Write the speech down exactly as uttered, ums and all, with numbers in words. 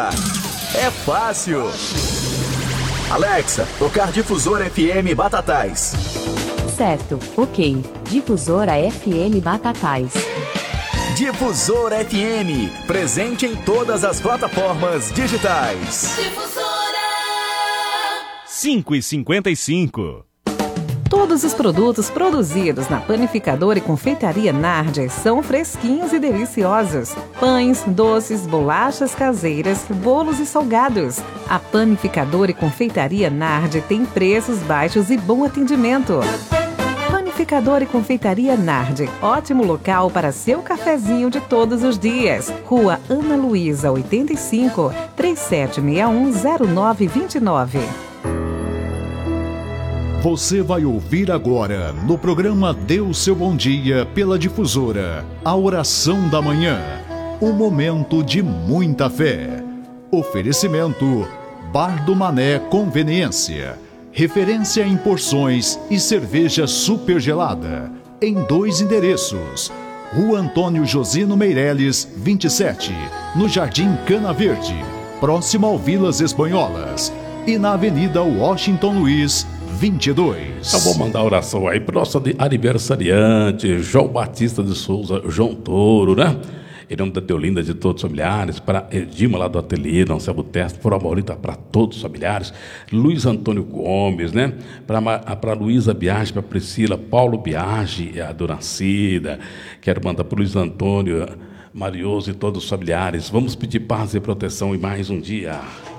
É fácil. Alexa, tocar Difusora F M Batatais. Certo, ok. Difusora F M Batatais. Difusora F M, presente em todas as plataformas digitais. Difusora cinco e cinquenta e cinco. Todos os produtos produzidos na Panificadora e Confeitaria Nardi são fresquinhos e deliciosos. Pães, doces, bolachas caseiras, bolos e salgados. A Panificadora e Confeitaria Nardi tem preços baixos e bom atendimento. Panificadora e Confeitaria Nardi, ótimo local para seu cafezinho de todos os dias. Rua Ana Luísa, oitenta e cinco, três sete seis um, zero nove dois nove. Você vai ouvir agora, no programa Dê Seu Bom Dia, pela Difusora, a oração da manhã. Um momento de muita fé. Oferecimento, Bar do Mané Conveniência. Referência em porções e cerveja super gelada. Em dois endereços. Rua Antônio Josino Meireles, vinte e sete, no Jardim Cana Verde, próximo ao Vilas Espanholas. E na Avenida Washington Luiz, vinte e dois. Eu vou mandar oração aí para o nosso aniversariante, João Batista de Souza, João Touro, né? Ele é um da Teolinda, de todos os familiares, para Edima lá do ateliê, não Anselmo Teste, para a Maurita, para todos os familiares, Luiz Antônio Gomes, né? Para Luísa Biagi, para Priscila, Paulo Biagi, a Dona Cida. Quero mandar para o Luiz Antônio, Marioso e todos os familiares. Vamos pedir paz e proteção em mais um dia.